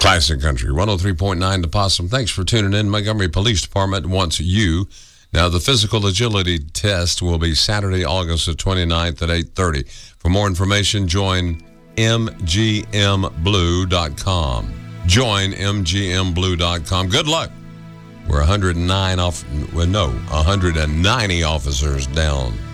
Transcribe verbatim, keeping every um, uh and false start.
Classic Country, one oh three point nine to Possum. Thanks for tuning in. Montgomery Police Department wants you. Now, the physical agility test will be Saturday, August the twenty-ninth at eight thirty. For more information, join m g m blue dot com. Join m g m blue dot com. Good luck. We're one hundred nine off, well, no, one hundred ninety officers down.